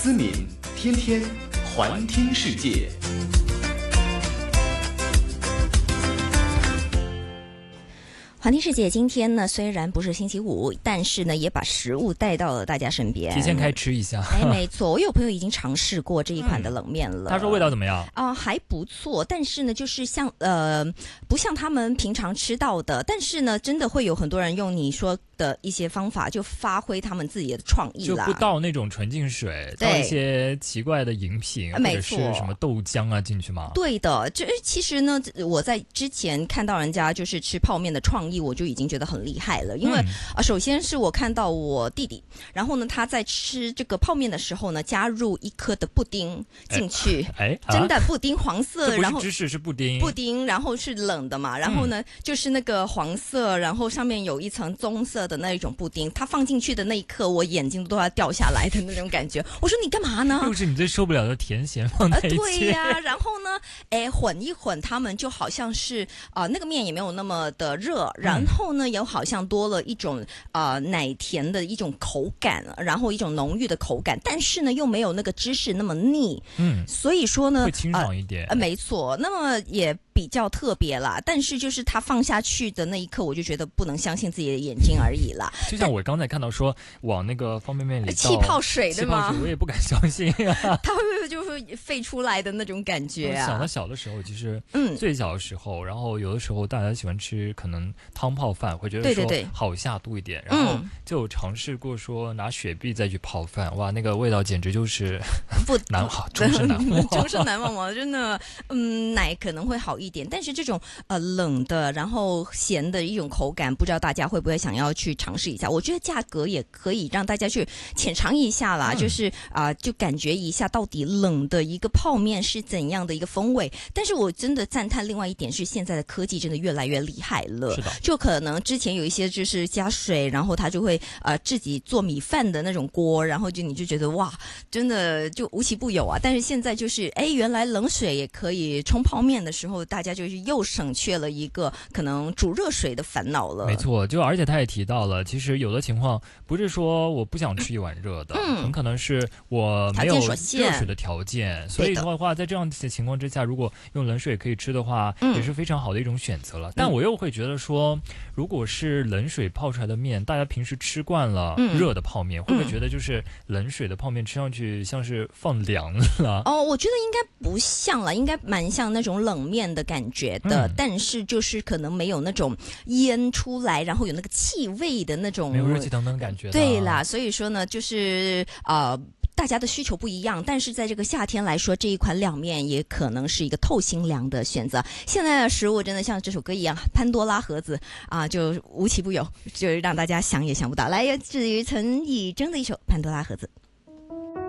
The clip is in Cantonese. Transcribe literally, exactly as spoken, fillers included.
思敏天天环听世界。 环听世界今天呢，虽然不是星期五，但是呢，也把食物带到了大家身边， 提前开吃一下。 哎，没错，我有朋友已经尝试过这一款的冷面了。 嗯、他说味道怎么样？ 啊、呃，还不错，但是呢，就是像呃，不像他们平常吃到的，但是呢，真的会有很多人用你说的一些方法，就发挥他们自己的创意啦， 就不倒那种纯净水，倒一些奇怪的饮品，或者是什么豆浆啊进去吗？ 对的，这其实呢，我在之前看到人家就是吃泡面的创意，我就已经觉得很厉害了。因为啊、嗯呃，首先是我看到我弟弟，然后呢，他在吃这个泡面的时候呢，加入一颗的布丁进去， 哎， 哎真的布丁黄色，然后芝士是布丁， 布丁，然后是冷的嘛，然后呢、嗯、就是那个黄色，然后上面有一层棕色的那一种布丁，它放进去的那一刻，我眼睛都要掉下来的那种感觉。我说你干嘛呢？ 又是你最受不了的甜咸放在一起。 呃、对呀、啊，然后呢，哎，混一混，他们就好像是啊、呃，那个面也没有那么的热，然后呢，又好像多了一种啊、呃、奶甜的一种口感，然后一种浓郁的口感，但是呢，又没有那个芝士那么腻。嗯，所以说呢， 会清爽一点。 呃，没错，那么也比较特别啦。但是就是它放下去的那一刻，我就觉得不能相信自己的眼睛而已啦。 就像我刚才看到说，往那个方便面里倒气泡水，对吗？ 气泡水我也不敢相信啊。 它会不会就会沸出来的那种感觉啊？ 我想到小的时候，其实嗯，最小的时候，然后有的时候大家喜欢吃可能汤泡饭，会觉得说好下肚一点， 对对对， 然后就有尝试过说拿雪碧再去泡饭，哇，那个味道简直就是不难忘，终身难忘， 终身难忘嘛，真的，嗯，奶可能会好一点，但是这种呃冷的，然后咸的一种口感，不知道大家会不会想要去尝试一下？我觉得价格也可以让大家去浅尝一下啦，嗯、就是啊、呃，就感觉一下到底冷的一个泡面是怎样的一个风味。但是我真的赞叹另外一点是，现在的科技真的越来越厉害了， 是的， 就可能之前有一些就是加水，然后它就会呃自己做米饭的那种锅，然后就你就觉得哇，真的就无奇不有啊。但是现在就是哎，原来冷水也可以冲泡面的时候，大家就是又省却了一个可能煮热水的烦恼了。 没错，就而且他也提到了，其实有的情况不是说我不想吃一碗热的，嗯、很可能是我没有热水的条件，所以的话，在这样的情况之下，如果用冷水可以吃的话，嗯、也是非常好的一种选择了。但我又会觉得说，如果是冷水泡出来的面，大家平时吃惯了热的泡面，嗯、会不会觉得就是冷水的泡面吃上去像是放凉了？ 哦，我觉得应该不像了，应该蛮像那种冷面的感觉的，嗯、但是就是可能没有那种腌出来，然后有那个气味的那种， 没有热气腾腾的感觉。 对啦，所以说呢，就是呃。大家的需求不一样，但是在这个夏天来说，这一款凉面也可能是一个透心凉的选择。现在的食物真的像这首歌一样，潘多拉盒子啊，就无奇不有，就让大家想也想不到。来，至于陈绮贞的一首《潘多拉盒子》。